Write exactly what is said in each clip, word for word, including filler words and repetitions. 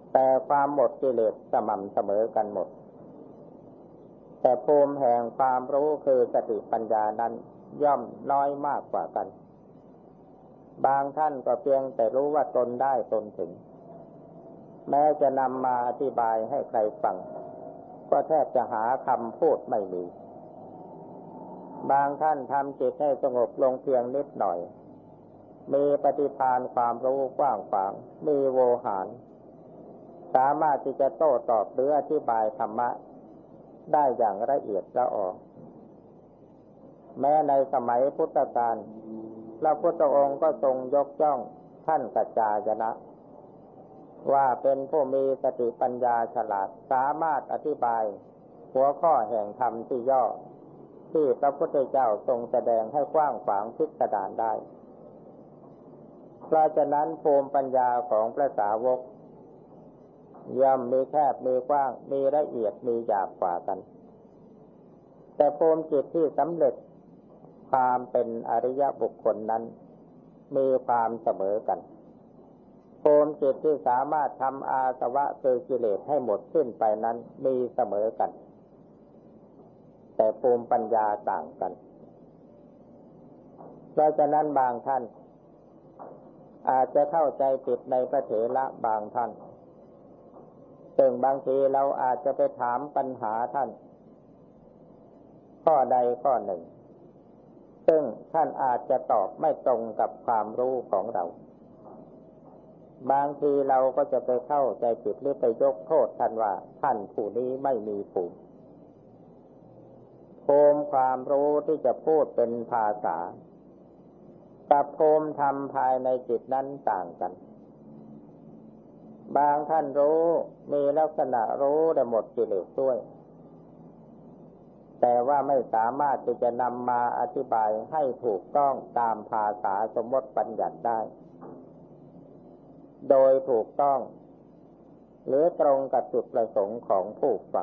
แต่ความหมดกิเลสสม่ำเสมอกันหมดแต่ภูมิแห่งความรู้คือสติปัญญานั้นย่อมน้อยมากกว่ากันบางท่านก็เพียงแต่รู้ว่าตนได้ตนถึงแม้จะนำมาอธิบายให้ใครฟังก็แทบจะหาคำพูดไม่มีบางท่านทำจิตให้สงบลงเพียงนิดหน่อยมีปฏิภาณความรู้กว้างขวางมีโวหารสามารถที่จะโต้ตอบหรืออธิบายธรรมะได้อย่างละเอียดละออแม้ในสมัยพุทธกาลพระพุทธองค์ก็ทรงยกย่องท่านกัจจายนะว่าเป็นผู้มีสติปัญญาฉลาดสามารถอธิบายหัวข้อแห่งธรรมที่ย่อที่พระพุทธเจ้าทรงแสดงให้กว้างขวางพิสดารได้เพราะฉะนั้นภูมิปัญญาของพระสาวกย่อมมีแคบมีกว้างมีละเอียดมีหยาบกว่ากันแต่ภูมิจิตที่สำเร็จความเป็นอริยบุคคลนั้นมีความเสมอกันภูมิจิตที่สามารถทำอาสวะคือกิเลสให้หมดสิ้นไปนั้นมีเสมอกันแต่ภูมิปัญญาต่างกันเพราะฉะนั้นบางท่านอาจจะเข้าใจผิดในพระเถระบางท่านซึ่งบางทีเราอาจจะไปถามปัญหาท่านข้อใดข้อหนึ่งซึ่งท่านอาจจะตอบไม่ตรงกับความรู้ของเราบางทีเราก็จะไปเข้าใจผิดหรือไปยกโทษท่านว่าท่านผู้นี้ไม่มีภูมิภูมิความรู้ที่จะพูดเป็นภาษากับภูมิธรรมภายในจิตนั้นต่างกันบางท่านรู้มีลักษณะรู้แต่หมดกิเลสด้วยแต่ว่าไม่สามารถที่จะนำมาอธิบายให้ถูกต้องตามภาษาสมมติบัญญัติได้โดยถูกต้องหรือตรงกับจุดประสงค์ของผู้ฟัง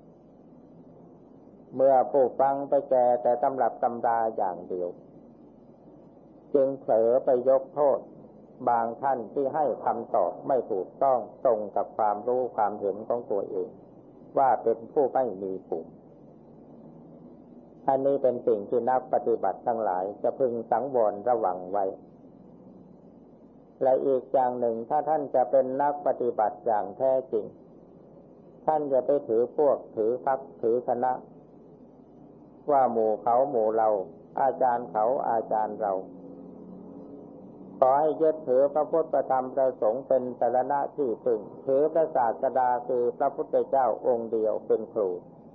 เมื่อผู้ฟังไปแก่แต่ตำรับตำราอย่างเดียวจึงเผลอไปยกโทษบางท่านที่ให้คำตอบไม่ถูกต้องตรงกับความรู้ความเห็นของตัวเองว่าเป็นผู้ไม่มีภูมิอันนี้เป็นสิ่งที่นักปฏิบัติทั้งหลายจะพึงสังวรระวังไว้และอีกอย่างหนึ่งถ้าท่านจะเป็นนักปฏิบัติอย่างแท้จริงท่านจะไปถือพวกถือพรรคถือคณะว่าหมู่เขาหมู่เราอาจารย์เขาอาจารย์เราขอให้ยึดถือพระพุทธธรรมประสงค์เป็นสรณะที่พึ่งถือพระศาสดาคือพระพุทธเจ้าองค์เดียวเป็นครู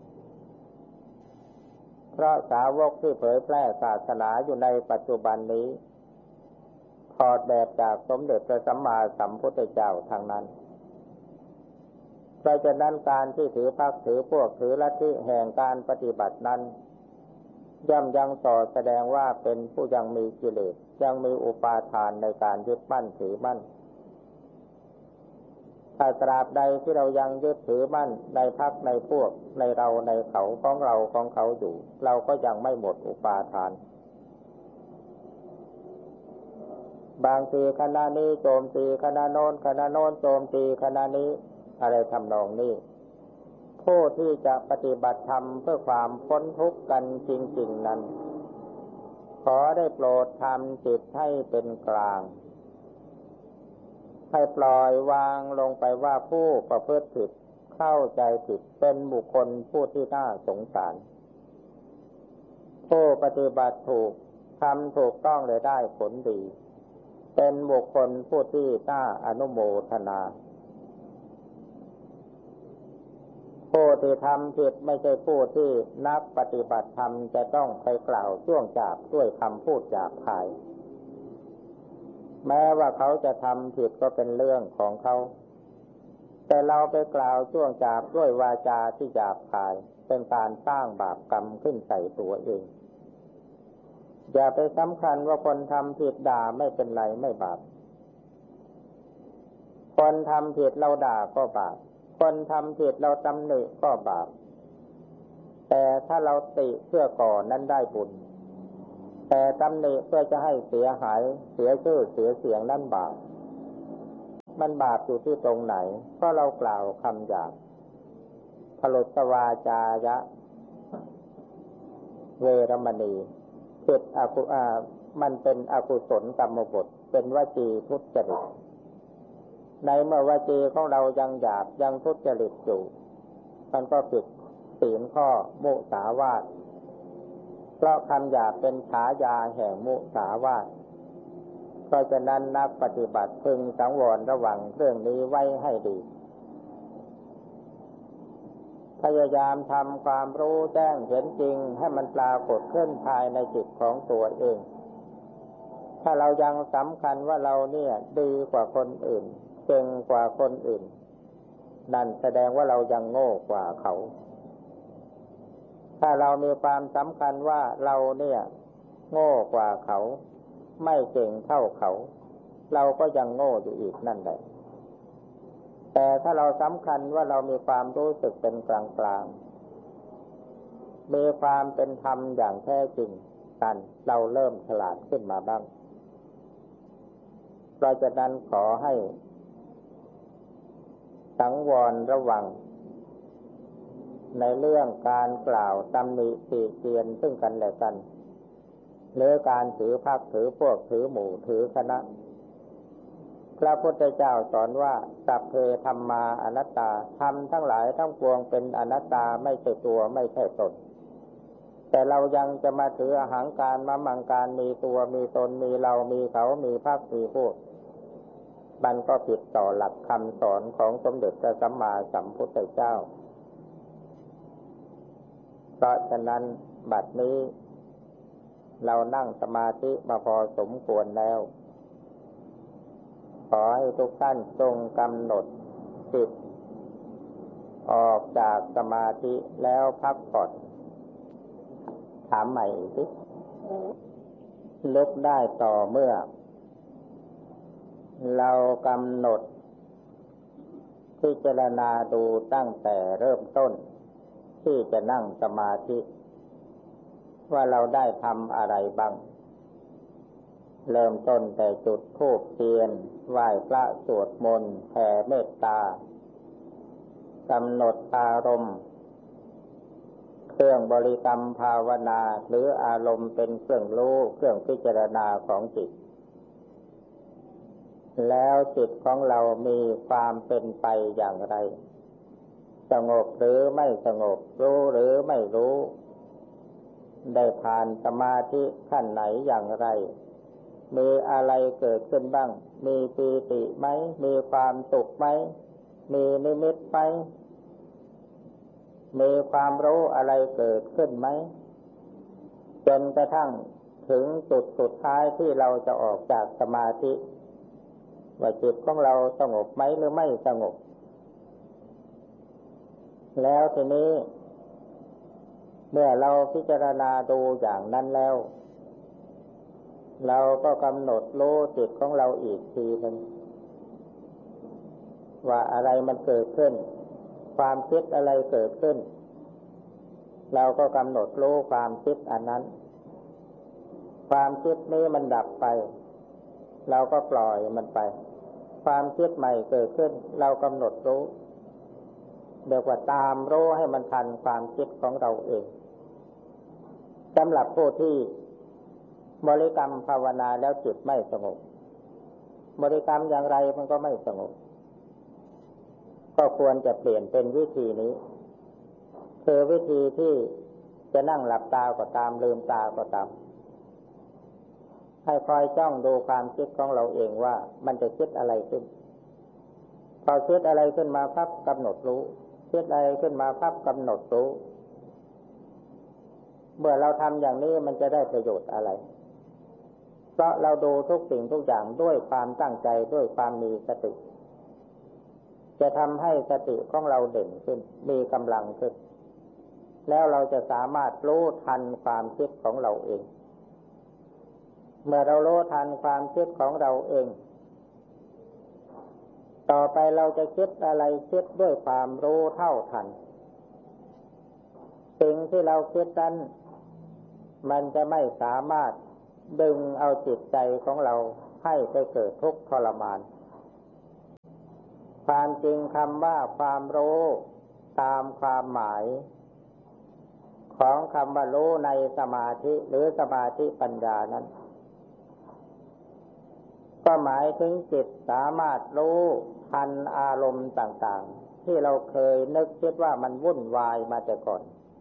เพราะสาวกที่เผยแพร่ศาสนาอยู่ในปัจจุบันนี้ถอดแบบจากสมเด็จพระสัมมาสัมพุทธเจ้าทางนั้นเพราะฉะนั้นการที่ถือพรรคถือพวกถือลัทธิแห่งการปฏิบัตินั้นย่อมยังต่อแสดงว่าเป็นผู้ยังมีกิเลสยังมีอุปาทานในการยึดมั่นถือมั่นถ้าตราบใดที่เรายังยึดถือมั่นในพรรคในพวกในเราในเขาของเราของเขาอยู่เราก็ยังไม่หมดอุปาทานบางทีคณะนี้โจมตีคณะโน้นคณะโน้นโจมตีคณะนี้อะไรทำนองนี้ผู้ที่จะปฏิบัติธรรมเพื่อความพ้นทุกข์กันจริงๆนั้นขอได้โปรดทำจิตให้เป็นกลางให้ปล่อยวางลงไปว่าผู้ประพฤติผิดเข้าใจผิดเป็นบุคคลผู้ที่น่าสงสารผู้ปฏิบัติถูกทำถูกต้องเลยได้ผลดีเป็นบุคคลผู้ที่น่าอนุโมทนาผู้ที่ทำผิดไม่ใช่ผู้ที่นักปฏิบัติธรรมจะต้องไปกล่าวจ้วงจาบด้วยคำพูดหยาบคายแม้ว่าเขาจะทำผิดก็เป็นเรื่องของเขาแต่เราไปกล่าวจ้วงจาบด้วยวาจาที่หยาบคายเป็นการสร้างบาปกรรมขึ้นใส่ตัวเองอย่าไปสำคัญว่าคนทำผิดด่าไม่เป็นไรไม่บาปคนทำผิดเราด่าก็บาปคนทำผิดเราตำหนิก็บาปแต่ถ้าเราติเพื่อก่อนั้นได้บุญแต่ตำหนิเพื่อจะให้เสียหายเสียชื่อเสียเสียงนั้นบาปมันบาปอยู่ที่ตรงไหนเพราะเรากล่าวคำหยาบพลุสวาจายะเวรมณีผิดอกุอามันเป็นอกุศลกรรมบทเป็นวจีทุจริตในเมื่อวจีของเรายังหยาบยังทุจริตอยู่มันก็ผิดศีลข้อมุสาวาทเพราะคำหยาบเป็นฉายาแห่งมุสาวาทเพราะฉะนั้นนักปฏิบัติพึงสังวรระวังเรื่องนี้ไว้ให้ดีพยายามทำความรู้แจ้งเห็นจริงให้มันปรากฏขึ้นภายในจิตของตัวเองถ้าเรายังสำคัญว่าเราเนี่ยดีกว่าคนอื่นเก่งกว่าคนอื่นนั่นแสดงว่าเรายังโง่กว่าเขาถ้าเรามีความสำคัญว่าเราเนี่ยโง่กว่าเขาไม่เก่งเท่าเขาเราก็ยังโง่อยู่อีกนั่นแหละแต่ถ้าเราสำคัญว่าเรามีความรู้สึกเป็นกลางกลางมีความเป็นธรรมอย่างแท้จริงกันเราเริ่มฉลาดขึ้นมาบ้างเพราะฉะนั้นขอให้สังวรระวังในเรื่องการกล่าวตำหนิติเตียนซึ่งกันและกันหรือการถือพรรคถือพวกถือหมู่ถือคณะพระพุทธเจ้าสอนว่าสัพเพธัมมาอนัตตาธรรมทั้งหลายทั้งปวงเป็นอนัตตาไม่ใช่ตัวไม่ใช่ตนแต่เรายังจะมาถืออหังการมามังการมีตัวมีตนมีเรามีเขามีพรรคมีพวกมันก็ผิดต่อหลักคำสอนของสมเด็จพระสัมมาสัมพุทธเจ้าเพราะฉะนั้นบัดนี้เรานั่งสมาธิมาพอสมควรแล้วขอให้ทุกท่านจงกำหนดจิตออกจากสมาธิแล้วพักผ่อนถามใหม่สิลุกได้ต่อเมื่อเรากำหนดพิจารณาดูตั้งแต่เริ่มต้นที่จะนั่งสมาธิว่าเราได้ทำอะไรบ้างเริ่มต้นแต่จุดธูปเทียนไหว้พระสวดมนต์แผ่เมตตากำหนดอารมณ์เครื่องบริกรรมภาวนาหรืออารมณ์เป็นเครื่องรู้เครื่องพิจารณาของจิตแล้วจิตของเรามีความเป็นไปอย่างไรสงบหรือไม่สงบรู้หรือไม่รู้ได้ผ่านสมาธิขั้นไหนอย่างไรมีอะไรเกิดขึ้นบ้างมีปีติไหมมีความสุขไหมมีนิมิตไหมมีความรู้อะไรเกิดขึ้นไหมจนกระทั่งถึงจุดสุดท้ายที่เราจะออกจากสมาธิว่าจิตของเราสงบไหมหรือไม่สงบแล้วทีนี้เมื่อเราพิจารณาดูอย่างนั้นแล้วเราก็กำหนดรู้จิตของเราอีกทีหนึ่งว่าอะไรมันเกิดขึ้นความคิดอะไรเกิดขึ้นเราก็กำหนดรู้ความคิดอันนั้นความคิดนี้มันดับไปเราก็ปล่อยมันไปความคิดใหม่เกิดขึ้นเรากำหนดรู้เรียกว่าตามรู้ให้มันทันความคิดของเราเองสำหรับผู้ที่บริกรรมภาวนาแล้วจิตไม่สงบบริกรรมอย่างไรมันก็ไม่สงบก็ควรจะเปลี่ยนเป็นวิธีนี้คือวิธีที่จะนั่งหลับตาก็ตามลืมตาก็ตามให้คอยจ้องดูความคิดของเราเองว่ามันจะคิดอะไรขึ้นพอคิดอะไรขึ้นมาพับกำหนดรู้คิดอะไรขึ้นมาพับกำหนดรู้เมื่อเราทำอย่างนี้มันจะได้ประโยชน์อะไรเพราะเราดูทุกสิ่งทุกอย่างด้วยความตั้งใจด้วยความมีสติจะทำให้สติของเราเด่นขึ้นมีกำลังขึ้นแล้วเราจะสามารถรู้ทันความคิดของเราเองเมื่อเรารู้ทันความคิดของเราเองต่อไปเราจะคิดอะไรคิดด้วยความรู้เท่าทันสิ่งที่เราคิดนั้นมันจะไม่สามารถดึงเอาจิตใจของเราให้ไปเกิดทุกข์ทรมานความจริงคำว่าความรู้ตามความหมายของคำว่ารู้ในสมาธิหรือสมาธิปัญญานั้นก็หมายถึงจิตสามารถรู้ทันอารมณ์ต่างๆที่เราเคยนึกคิดว่ามันวุ่นวายมาแต่ก่อน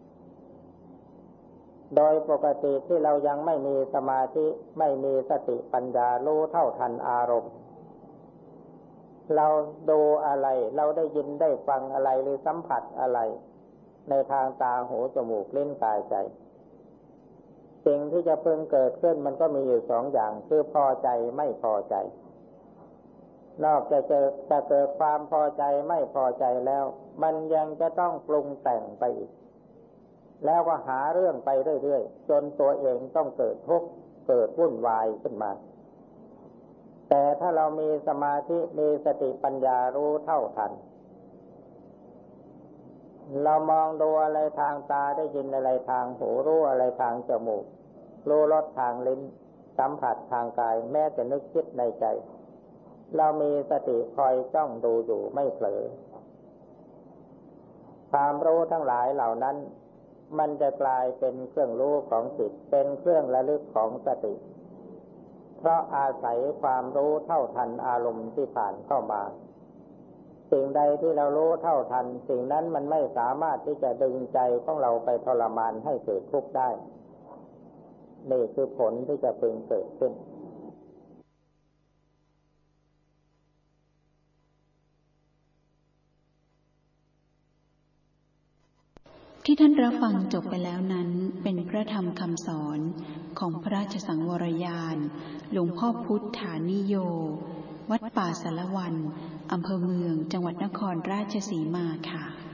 โดยปกติที่เรายังไม่มีสมาธิไม่มีสติปัญญารู้เท่าทันอารมณ์เราดูอะไรเราได้ยินได้ฟังอะไรหรือสัมผัสอะไรในทางตาหูจมูกลิ้นกายใจสิ่งที่จะพึงเกิดขึ้นมันก็มีอยู่สองอย่างคือพอใจไม่พอใจนอกจากจะจะเกิดความพอใจไม่พอใจแล้วมันยังจะต้องปรุงแต่งไปอีกแล้วก็หาเรื่องไปเรื่อยๆจนตัวเองต้องเกิดทุกข์เกิดวุ่นวายขึ้นมาแต่ถ้าเรามีสมาธิมีสติปัญญารู้เท่าทันเรามองดูอะไรทางตาได้ยินอะไรทางหูรู้อะไรทางจมูกรู้รสทางลิ้นสัมผัสทางกายแม้แต่นึกคิดในใจเรามีสติคอยจ้องดูอยู่ไม่เผลอความรู้ทั้งหลายเหล่านั้นมันจะกลายเป็นเครื่องรู้ของจิตเป็นเครื่องระลึกของสติเพราะอาศัยความรู้เท่าทันอารมณ์ที่ผ่านเข้ามาสิ่งใดที่เรารู้เท่าทันสิ่งนั้นมันไม่สามารถที่จะดึงใจของเราไปทรมานให้เกิดทุกข์ได้นี่คือผลที่จะพึงเกิดขึ้นที่ท่านรับฟังจบไปแล้วนั้นเป็นพระธรรมคำสอนของพระราชสังวรยานหลวงพ่อพุทธานิโยวัดป่าสารวันอำเภอเมืองจังหวัดนครราชสีมาค่ะ